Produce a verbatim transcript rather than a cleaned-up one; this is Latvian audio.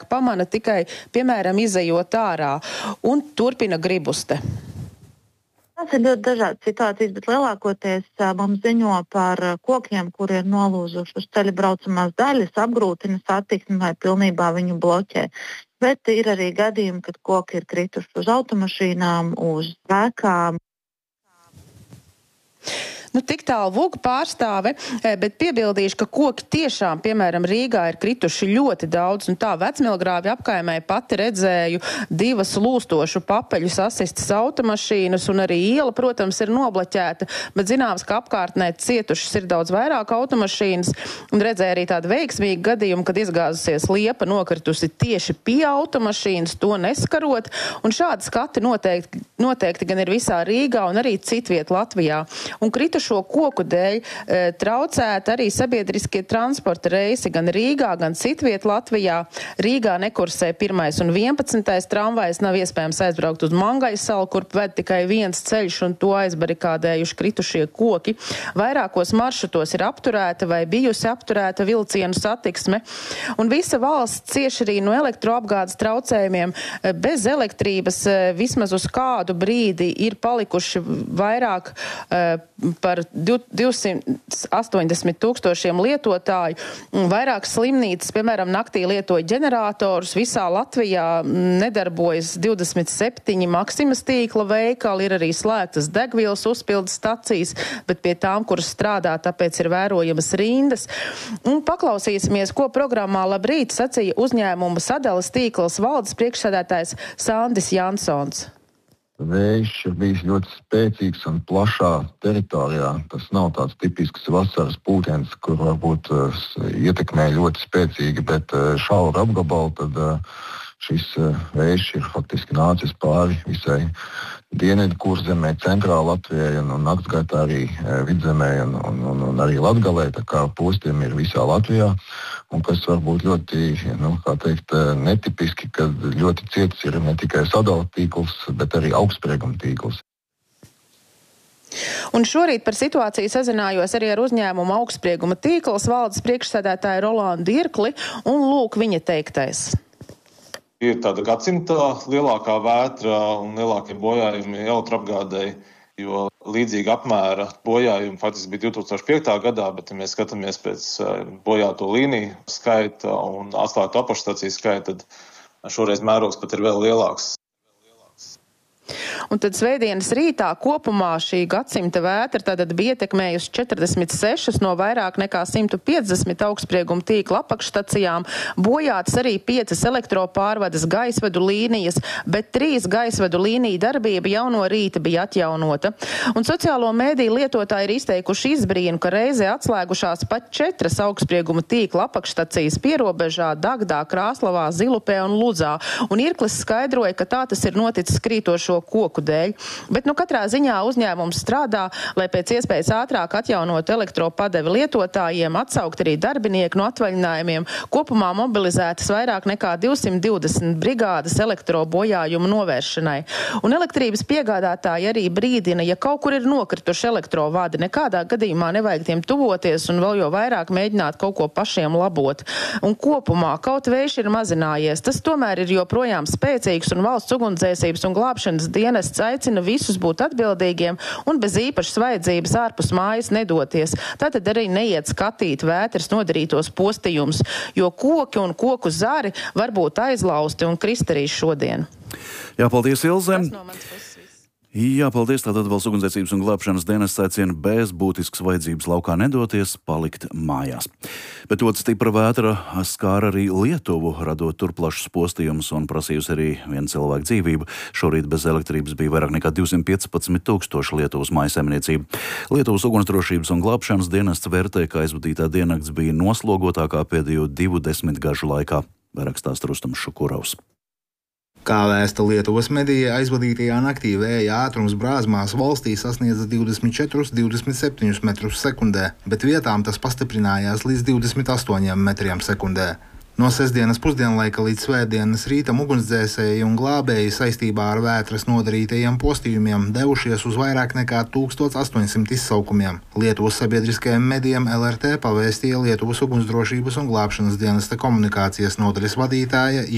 pamana tikai, piemēram, izejot ārā. Un turpina Gribuste. Tas ir ļoti dažādas situācijas, bet lielākoties mums ziņo par kokiem, kuri ir nolūzuši uz ceļa braucamās daļas, apgrūtina satiksmi vai pilnībā viņu bloķē. Bet ir arī gadījumi, kad koki ir krituši uz automašīnām, uz ēkām. Nu, tik tālu Vūga pārstāve, bet piebildīšu, ka koki tiešām, piemēram, Rīgā ir krituši ļoti daudz, un tā Vecmilgrāvja apkaimē pati redzēju divas lūstošu papeļu sasistas automašīnas, un arī iela, protams, ir noblaķēta, bet zināms, ka apkārtnē cietušas ir daudz vairāk automašīnas, un redzēju arī tādu veiksmīgu gadījumu, kad izgāzusies liepa nokritusi tieši pie automašīnas, to neskarot, un šādi skati noteikti, noteikti gan ir visā Rīgā un arī citviet Latvijā. Un kritu šo koku dēļ e, traucēt arī sabiedriskie transporta reisi gan Rīgā, gan citviet Latvijā. Rīgā nekursē pirmais un vienpadsmitais tramvajs, nav iespējams aizbraukt uz Mangaisalu, kur ved tikai viens ceļš un to aizbarikādējuši kritušie koki. Vairākos maršrutos ir apturēta vai bijusi apturēta vilcienu satiksme. Un visa valsts cieši arī no elektroapgādes traucējumiem. Bez elektrības vismaz uz kādu brīdi ir palikuši vairāk par par divsimt astoņdesmit tūkstošiem lietotāju. Vairākas slimnīcas, piemēram, naktī lietoja ģeneratorus. Visā Latvijā nedarbojas divdesmit septiņi Maksimas tīkla veikali, ir arī slēgtas degvielas uzpildes stacijas, bet pie tām, kuras strādā, tāpēc ir vērojamas rindas. Un paklausīsimies, ko programmā Labrīt sacīja uzņēmuma sadalas tīkls valdes priekšsēdētājs Sandis Jansons. Vējš ir bijis ļoti spēcīgs un plašā teritorijā. Tas nav tāds tipisks vasaras pūtiens, kur varbūt uh, ietekmē ļoti spēcīgi, bet uh, šaura apgabalu, tad uh, šis uh, vējš ir faktiski nācis pāri visai dienvidu kurzemē, centrāla Latvijai un, un naktsgaitā arī uh, vidzemē un, un, un, un arī Latgalē, tā kā postiem ir visā Latvijā. Un kas varbūt ļoti, nu, kā teikt, netipiski, kad ļoti cietis ir ne tikai sadala tīkls, bet arī augstsprieguma tīkls. Un šorīt par situāciju sazinājos arī ar uzņēmumu augstsprieguma tīkls valdes priekšsēdētāju Rolandu Irkli, un lūk viņa teiktais. Ir tāda gadsimta lielākā vētra un lielākie bojājumi elektroapgādēji, jo līdzīga apmēra bojājumi faktiski bija divi tūkstoši piektā gadā, bet ja mēs skatāmies pēc bojāto līniju skaita un atslēgtu apakšstaciju skaita, tad šoreiz mērogs pat ir vēl lielāks. Un tad svētdienas rītā kopumā šī gadsimta vētra tātad bija ietekmējusi četrdesmit sešas no vairāk nekā simt piecdesmit augstsprieguma tīkla apakšstacijām, bojātas arī piecas elektropārvades gaisvedu līnijas, bet trīs gaisvedu līniju darbība jau no rīta bija atjaunota. Un sociālo mēdīju lietotāji ir izteikuši izbrīnu, ka reizē atslēgušās pat četras augstsprieguma tīkla apakšstacijas pierobežā, Dagdā, Krāslavā, Zilupē un Ludzā. Un Irklis skaidroja, ka tā tas ir noticis krītošo koku dēļ. Bet nu katrā ziņā uzņēmums strādā, lai pēc iespējas ātrāk atjaunot elektropadevi lietotājiem, atsaukt arī darbinieku no atvaļinājumiem. Kopumā mobilizētas vairāk nekā divsimt divdesmit brigādes elektrobojājumu novēršanai. Un elektrības piegādātāji arī brīdina, ja kaut kur ir nokrituši elektrovadi, nekādā gadījumā nevajag tiem tuvoties un vēl jo vairāk mēģināt kaut ko pašiem labot. Un kopumā kaut vējš ir mazinājies. Tas tomēr ir joprojām spēcīgs un valsts ugunsdzēsības un glābšanas dienests aicina visus būt atbildīgiem un bez īpašas vajadzības ārpus mājas nedoties. Tātad arī neiet skatīt vētras nodarītos postījumus, jo koki un koku zari var būt aizlausti un krist arī šodien. Jā, paldies, Ilze. Jā, paldies. Tātad valsts ugunsdzēsības un glābšanas dienests aicina bez būtiskas vajadzības laukā nedoties, palikt mājās. Bet ļoti stipra vētra skāra arī Lietuvu, radot tur plašus postījumus un prasījusi arī vienu cilvēku dzīvību. Šorīt bez elektrības bija vairāk nekā divsimt piecpadsmit tūkstoši Lietuvas mājasemniecību. Lietuvas ugunsdrošības un glābšanas dienests vērtē, ka aizvadītā diennakts bija noslogotākā pēdējo divu desmitgažu laikā, rakstās Rustams Šukurovs. Kā vēsta Lietuvas medija, aizvadītajā naktī vēja ātrums Brāzmās valstī sasniedza divdesmit četrus līdz divdesmit septiņus metrus sekundē, bet vietām tas pastiprinājās līdz divdesmit astoņiem metriem sekundē. No sestdienas pusdienlaika līdz svētdienas rītam ugunsdzēsēji un glābēji saistībā ar vētras nodarītajiem postījumiem devušies uz vairāk nekā tūkstoš astoņsimt izsaukumiem. Lietuvas sabiedriskajiem medijiem L R T pavēstīja Lietuvas ugunsdrošības un glābšanas dienesta komunikācijas nodaļas vadītāja